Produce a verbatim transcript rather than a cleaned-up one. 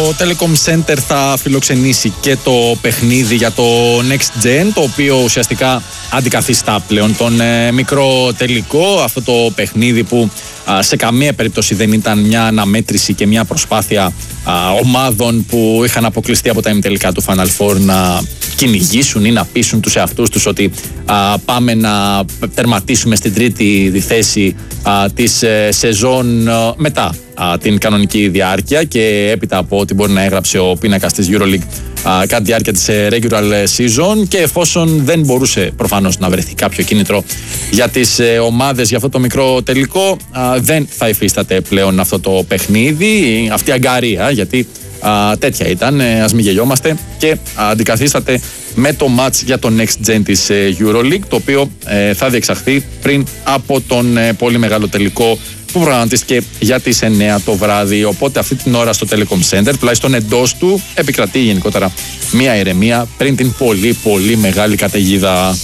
Telecom Center θα φιλοξενήσει και το παιχνίδι για το Next Gen, το οποίο ουσιαστικά αντικαθιστά πλέον τον ε, μικρό τελικό. Αυτό το παιχνίδι που α, σε καμία περίπτωση δεν ήταν μια αναμέτρηση και μια προσπάθεια α, ομάδων που είχαν αποκλειστεί από τα ημιτελικά του Final Four να κυνηγήσουν ή να πείσουν τους εαυτούς τους ότι α, πάμε να τερματίσουμε στην τρίτη θέση α, της ε, σεζόν α, μετά α, την κανονική διάρκεια και έπειτα από ό,τι μπορεί να έγραψε ο πίνακας της EuroLeague α, κατά τη διάρκεια της ε, regular season, και εφόσον δεν μπορούσε προφανώς να βρεθεί κάποιο κίνητρο για τις ε, ομάδες για αυτό το μικρό τελικό, α, δεν θα υφίσταται πλέον αυτό το παιχνίδι, αυτή η αγκαρία, γιατί α, τέτοια ήταν, ε, ας μην γελιόμαστε, και α, αντικαθίσταται με το match για το Next Gen της ε, EuroLeague, το οποίο ε, θα διεξαχθεί πριν από τον ε, πολύ μεγάλο τελικό που προγραμματίστηκε για τις εννιά το βράδυ. Οπότε αυτή την ώρα στο Telecom Center, τουλάχιστον εντός του, επικρατεί γενικότερα μια ηρεμία πριν την πολύ πολύ μεγάλη καταιγίδα.